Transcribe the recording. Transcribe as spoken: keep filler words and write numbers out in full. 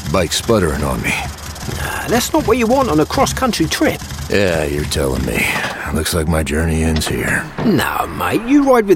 bike sputtering on me. Nah, that's not what you want on a cross-country trip. Yeah, you're telling me. Looks like my journey ends here. Nah, mate, you ride with